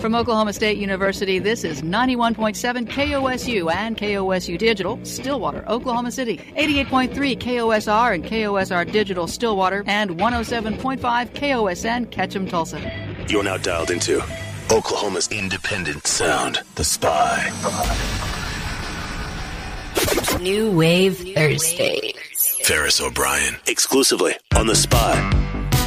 From Oklahoma State University, this is 91.7 KOSU and KOSU Digital, Stillwater, Oklahoma City, 88.3 KOSR and KOSR Digital, Stillwater, and 107.5 KOSN, Ketchum, Tulsa. You're now dialed into Oklahoma's independent sound, The Spy. New Wave Thursdays. Ferris O'Brien, exclusively on The Spy.